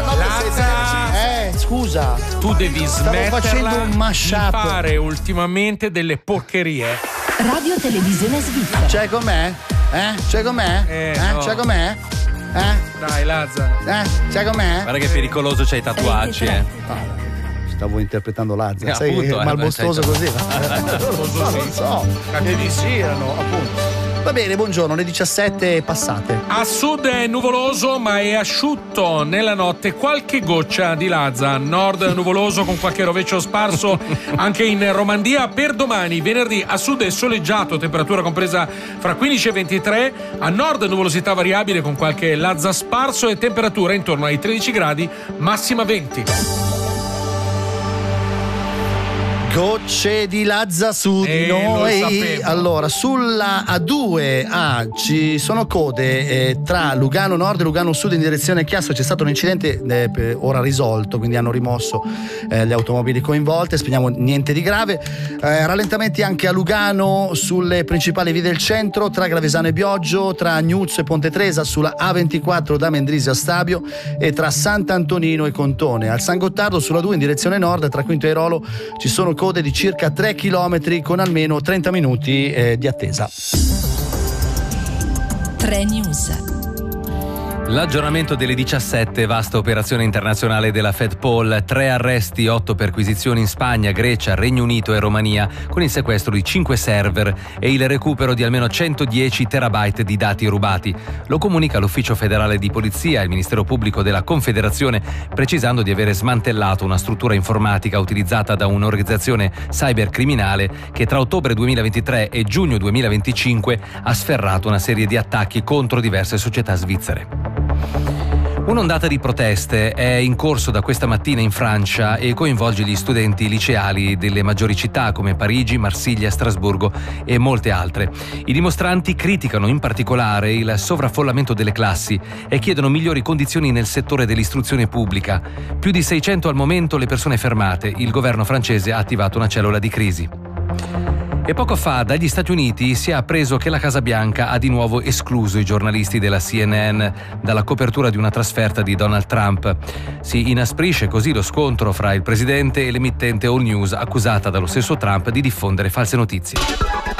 Scusa. Tu devi facendo un mashup. di fare ultimamente delle porcherie. Radio Televisione Svizzera. C'è com'è? C'è com'è? No. C'è com'è? Dai, Lazza. C'è com'è? Guarda che pericoloso, c'hai i tatuaggi, Stavo interpretando Lazza. Sei appunto, malbostoso così. Non lo so. Che vi siano, appunto. Va bene, buongiorno, le 17 passate. A sud è nuvoloso ma è asciutto. Nella notte qualche goccia di Lazza. Nord nuvoloso con qualche rovescio sparso anche in Romandia. Per domani, venerdì, a sud è soleggiato, temperatura compresa fra 15 e 23. A nord nuvolosità variabile con qualche Lazza sparso e temperatura intorno ai 13 gradi, massima 20. Gocce di Lazza su di noi. Allora, sulla A2 ci sono code tra Lugano Nord e Lugano Sud in direzione Chiasso. C'è stato un incidente ora risolto, quindi hanno rimosso le automobili coinvolte. Speriamo niente di grave. Rallentamenti anche a Lugano sulle principali vie del centro, tra Gravesano e Bioggio, tra Agnuzzo e Ponte Tresa, sulla A24 da Mendrisio a Stabio e tra Sant'Antonino e Contone. Al San Gottardo sulla 2 in direzione nord, tra Quinto e Rolo, ci sono code di circa 3 km con almeno 30 minuti di attesa. 3 News. L'aggiornamento delle 17, vasta operazione internazionale della FedPol, 3 arresti, 8 perquisizioni in Spagna, Grecia, Regno Unito e Romania, con il sequestro di 5 server e il recupero di almeno 110 terabyte di dati rubati. Lo comunica l'Ufficio Federale di Polizia e il Ministero Pubblico della Confederazione, precisando di avere smantellato una struttura informatica utilizzata da un'organizzazione cybercriminale che tra ottobre 2023 e giugno 2025 ha sferrato una serie di attacchi contro diverse società svizzere. Un'ondata di proteste è in corso da questa mattina in Francia e coinvolge gli studenti liceali delle maggiori città come Parigi, Marsiglia, Strasburgo e molte altre. I dimostranti criticano in particolare il sovraffollamento delle classi e chiedono migliori condizioni nel settore dell'istruzione pubblica. Più di 600 al momento le persone fermate. Il governo francese ha attivato una cellula di crisi. E poco fa dagli Stati Uniti si è appreso che la Casa Bianca ha di nuovo escluso i giornalisti della CNN dalla copertura di una trasferta di Donald Trump. Si inasprisce così lo scontro fra il presidente e l'emittente All News, accusata dallo stesso Trump di diffondere false notizie.